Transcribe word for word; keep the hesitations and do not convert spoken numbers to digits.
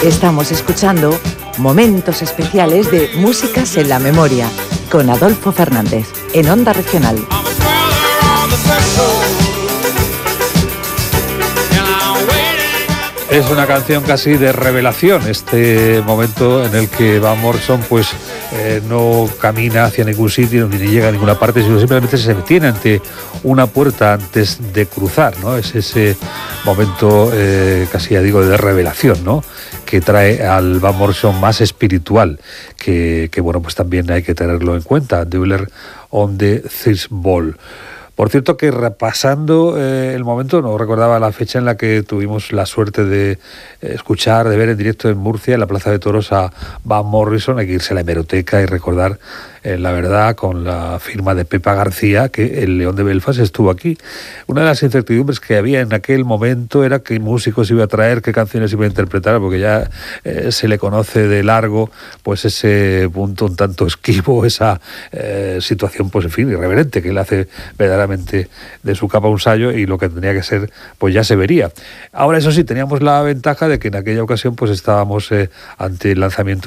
Estamos escuchando momentos especiales de Músicas en la Memoria con Adolfo Fernández en Onda Regional. Es una canción casi de revelación, este momento en el que Van Morrison pues eh, no camina hacia ningún sitio ni llega a ninguna parte, sino simplemente se detiene ante una puerta antes de cruzar, ¿no? Es ese momento eh, casi, ya digo, de revelación, ¿no?, que trae al Van Morrison más espiritual, que, que bueno, pues también hay que tenerlo en cuenta. Dweller on the Third Ball. Por cierto que repasando eh, el momento, no recordaba la fecha en la que tuvimos la suerte de eh, escuchar, de ver en directo en Murcia, en la Plaza de Toros, a Van Morrison. Hay que irse a la hemeroteca y recordar eh, la verdad, con la firma de Pepa García, que el León de Belfast estuvo aquí. Una de las incertidumbres que había en aquel momento era qué músicos iba a traer, qué canciones iba a interpretar, porque ya eh, se le conoce de largo pues ese punto un tanto esquivo, esa eh, situación, pues en fin, irreverente, que le hace verdaderamente de su capa un sayo, y lo que tendría que ser pues ya se vería. Ahora, eso sí, teníamos la ventaja de que en aquella ocasión pues estábamos eh, ante el lanzamiento